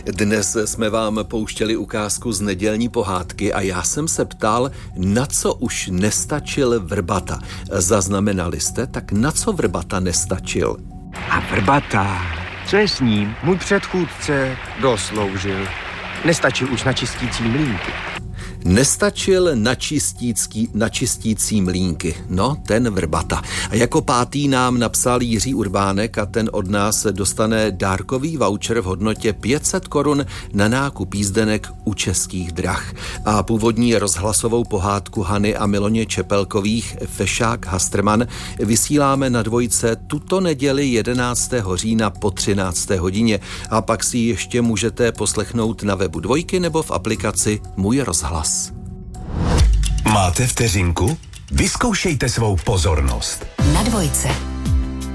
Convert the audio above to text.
Dnes jsme vám pouštěli ukázku z nedělní pohádky a já jsem se ptal, na co už nestačil Vrbata. Zaznamenali jste, tak na co Vrbata nestačil? A Vrbata, co je s ním? Můj předchůdce dosloužil. Nestačil už na čistící mlýnky. Nestačil na čistící mlýnky. No, ten Vrbata. A jako 5. nám napsal Jiří Urbánek a ten od nás dostane dárkový voucher v hodnotě 500 korun na nákup jízdenek u Českých drah. A původní rozhlasovou pohádku Hany a Miloně Čepelkových Fešák Hastrman vysíláme na Dvojce tuto neděli 11. října po 13. hodině. A pak si ji ještě můžete poslechnout na webu Dvojky nebo v aplikaci Můj rozhlas. Máte vteřinku? Vyzkoušejte svou pozornost. Na Dvojce.